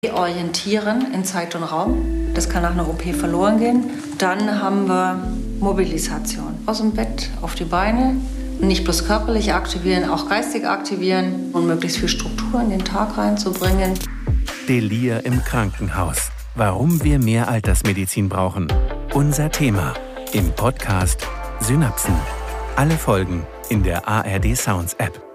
Orientieren in Zeit und Raum. Das kann nach einer OP verloren gehen. Dann haben wir Mobilisation. Aus dem Bett auf die Beine. Nicht bloß körperlich aktivieren, auch geistig aktivieren und möglichst viel Struktur in den Tag reinzubringen. Delir im Krankenhaus. Warum wir mehr Altersmedizin brauchen. Unser Thema im Podcast Synapsen. Alle Folgen in der ARD Sounds App.